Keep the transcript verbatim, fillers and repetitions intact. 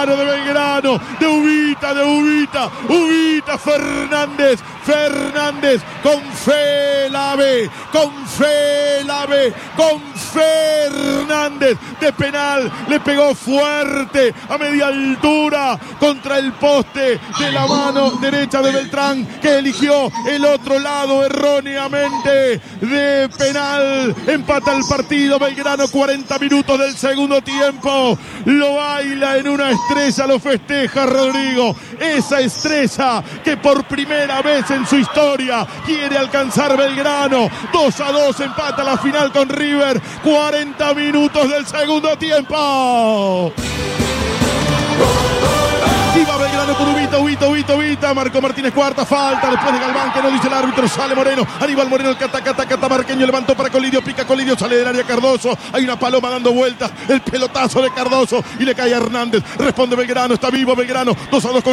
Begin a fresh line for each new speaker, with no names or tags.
Belgrano, de Belgrano, de Ubita, de Ubita, Ubita, Fernández, Fernández, con fe la ve, con fe la ve, con Fernández, de penal, le pegó fuerte, a media altura, contra el poste de la mano derecha de Beltrán, que eligió el otro lado erróneamente, de penal. Empata el partido Belgrano, cuarenta minutos del segundo tiempo, lo baila en una estrella, lo festeja Rodrigo, esa estrella que por primera vez en su historia quiere alcanzar Belgrano. Dos a dos, empata la final con River, cuarenta minutos del segundo tiempo. Iba Belgrano con Ubita, Ubita, Ubita, Ubita. Marco Martínez, cuarta falta. Después de Galván, que no dice el árbitro, sale Moreno. Aníbal Moreno, el cata, cata, catamarqueño. Levantó para Colidio, pica Colidio, sale del área Cardoso. Hay una paloma dando vueltas. El pelotazo de Cardoso y le cae a Hernández. Responde Belgrano, está vivo Belgrano. dos a dos con